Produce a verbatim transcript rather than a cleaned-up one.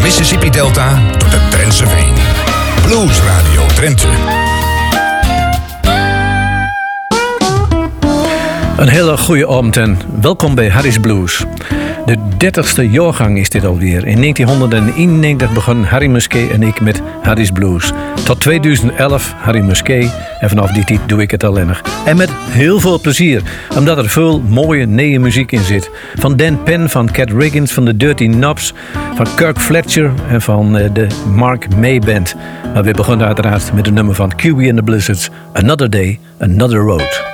Mississippi Delta tot de Drentse Veen. Blues Radio Drenthe. Een hele goede avond en welkom bij Harry's Blues. De dertigste jaargang is dit alweer. In negentienhonderdeenennegentig begon Harry Musquet en ik met Harry's Blues. Tot tweeduizend elf Harry Musquet en vanaf die tijd doe ik het alleen nog. En met heel veel plezier, omdat er veel mooie nieuwe muziek in zit. Van Dan Penn, van Cat Riggins, van de Dirty Knobs, van Kirk Fletcher en van uh, de Mark May Band. Maar we begonnen uiteraard met een nummer van Q B and the Blizzards, Another Day, Another Road.